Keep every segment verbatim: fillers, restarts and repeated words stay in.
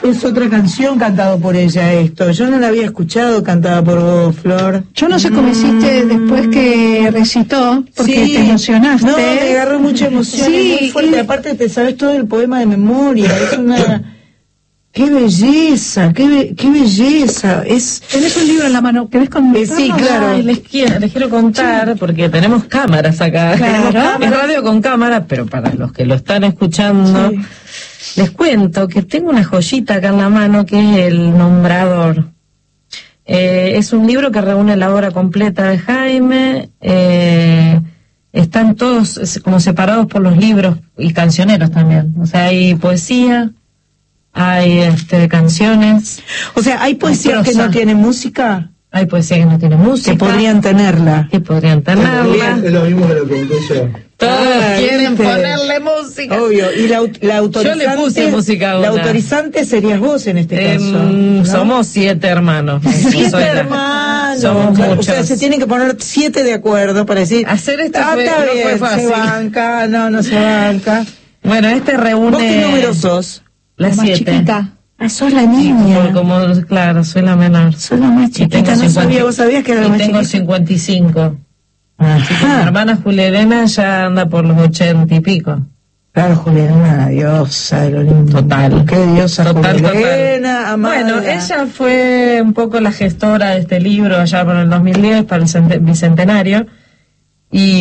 es otra canción cantada por ella esto. Yo no la había escuchado cantada por vos, Flor. Yo no sé cómo hiciste después que recitó, porque Sí. te emocionaste. No, me agarró mucha emoción, Sí, es muy fuerte. y- Aparte te sabes todo el poema de memoria, es una... ¡Qué belleza! ¡Qué, be- qué belleza! Es... Tenés un libro en la mano, ¿querés Eh, contarnos? sí, claro. Ay, les quiero, les quiero contar, porque tenemos cámaras acá. Claro. Tenemos cámaras, radio con cámara, pero para los que lo están escuchando, Sí. les cuento que tengo una joyita acá en la mano que es el Nombrador. Eh, es un libro que reúne la obra completa de Jaime. Eh, están todos eh, como separados por los libros y cancioneros también. O sea, hay poesía, hay este canciones, O sea, hay poesías que prosa. no tienen música, hay poesía que no tiene música, que podrían tenerla. que podrían tenerla. Es lo mismo que lo conté yo. Todos Ah, quieren ¿viste? ponerle música. Obvio, y la, au- la autorizante... Yo le puse música a La una. autorizante serías vos en este Em, caso, ¿no? Somos siete hermanos. Siete Soy la- hermanos. Somos Claro, muchos. O sea, se tienen que poner siete de acuerdo para decir... Hacer esto ah, fue- está no fue bien, fácil. se banca, no, no se banca. Bueno, este reúne... ¿Vos qué número sos? La La más siete. chiquita. Ah, sos la Como, niña. como, claro, soy la menor. Sos la más Y tengo chiquita, no cincuenta sabía, vos sabías que era la y más tengo chiquita. cincuenta y cinco. Así que mi Ajá. hermana Julia Elena ya anda por los ochenta y pico. Claro, Juliana, una diosa del Olimpo. Total. Qué diosa Total, Juliana, total. amada. Bueno, ella fue un poco la gestora de este libro allá por el dos mil diez, para el cente- bicentenario. Y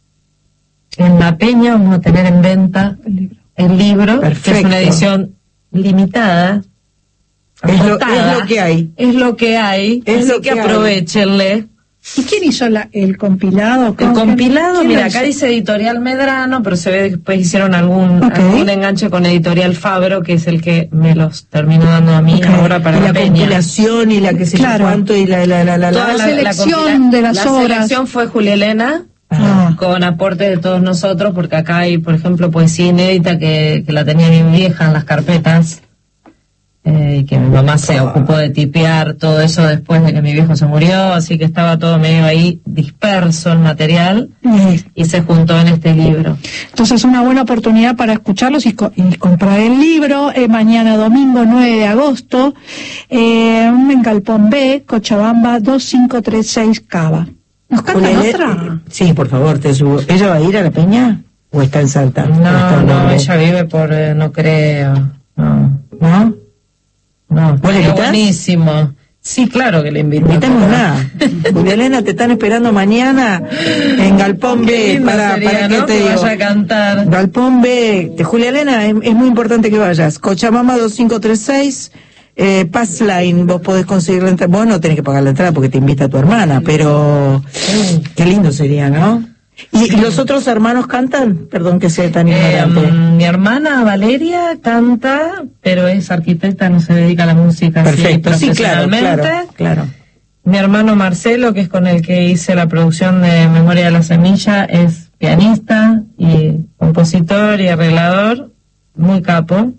en La Peña vamos a tener en venta El libro. el libro, que Perfecto. es una edición limitada. Es lo- agotada. es lo que hay. Es lo que hay. Es así lo que que hay. aprovechenle. ¿Y quién hizo la, el compilado? El ¿Cómo- compilado, quién mira, lo acá hizo? dice Editorial Medrano, pero se ve que después hicieron algún, Ok. algún enganche con Editorial Fabro, que es el que me los terminó dando a mí Ok. ahora para y la, la Peña. compilación y la que se Claro. cuánto y la la la la, la. Toda La selección compila- de las la obras. selección fue Julia Elena, Ah. con aporte de todos nosotros, porque acá hay, por ejemplo, poesía inédita que, que la tenía mi vieja en las carpetas, eh, y que mi mamá se ocupó de tipear todo eso después de que mi viejo se murió, así que estaba todo medio ahí disperso el material, y se juntó en este libro. Entonces, una buena oportunidad para escucharlos y, co- y comprar el libro. Eh, mañana domingo nueve de agosto, eh, en Galpón B, Cochabamba dos cinco tres seis Cava. ¿Nos cantan Juliana- otra? Sí, por favor, te subo. ¿Ella va a ir a la Peña? ¿O está en Salta? ¿O está No, en no, dónde? ella vive por, eh, no creo, no, ¿No? no, ¿Vos le estaría invitás? buenísimo. Sí, claro que le invito. Invitamos nada. Julia Elena, te están esperando mañana en Galpón Qué B. lindo Para, sería, para que ¿no? te que digo. vaya a cantar. Galpón B. De Julia Elena, es, es muy importante que vayas. Cochabamba dos cinco tres seis, eh, Passline, vos podés conseguir la entrada. Vos no tenés que pagar la entrada porque te invita tu hermana, pero qué lindo sería, ¿no? ¿Y, y los otros hermanos cantan? Perdón que sea tan Eh, ignorante. mm, mi hermana Valeria canta, pero es arquitecta, no se dedica a la música así Perfecto, sí, claro, profesionalmente. claro, claro. Mi hermano Marcelo, que es con el que hice la producción de Memoria de la Semilla, es pianista y compositor y arreglador, muy capo.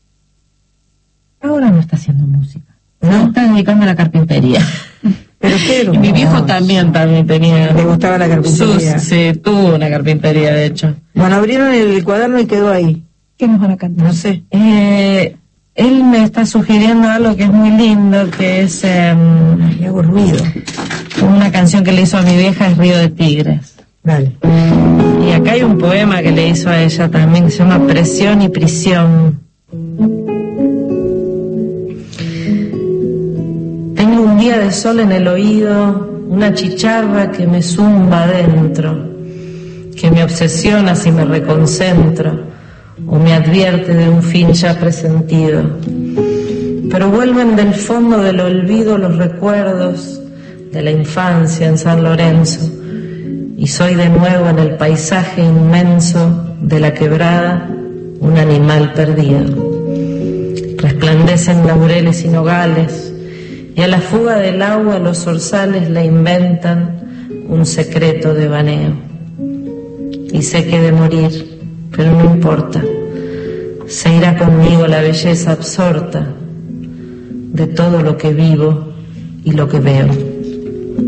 Ahora no está haciendo música, ¿No? se está dedicando a la carpintería. Pero qué Y mi viejo hermoso. también, también tenía... Le gustaba la carpintería. Sus, sí, tuvo una carpintería, de hecho. Bueno, abrieron el cuaderno y quedó ahí. ¿Qué nos van a cantar? No sé. Eh, él me está sugiriendo algo que es muy lindo, que es eh, Me hago ruido. una canción que le hizo a mi vieja, es Río de Tigres. Dale. Y acá hay un poema que le hizo a ella también, que se llama Presión y Prisión. Tengo un día de sol en el oído, una chicharra que me zumba adentro, que me obsesiona si me reconcentro, o me advierte de un fin ya presentido. Pero vuelven del fondo del olvido los recuerdos de la infancia en San Lorenzo, y soy de nuevo en el paisaje inmenso de la quebrada un animal perdido. Resplandecen laureles y nogales, y a la fuga del agua los zorzales le inventan un secreto de baneo. Y sé que he de morir, pero no importa, se irá conmigo la belleza absorta de todo lo que vivo y lo que veo.